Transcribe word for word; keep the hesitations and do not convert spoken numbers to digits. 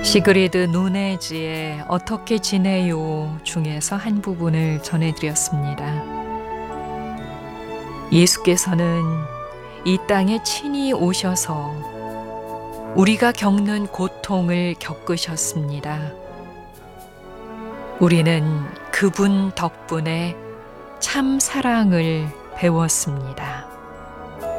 시그리드 누네즈의 어떻게 지내요 중에서 한 부분을 전해드렸습니다. 예수께서는 이 땅에 친히 오셔서 우리가 겪는 고통을 겪으셨습니다. 우리는 그분 덕분에 참 사랑을 배웠습니다.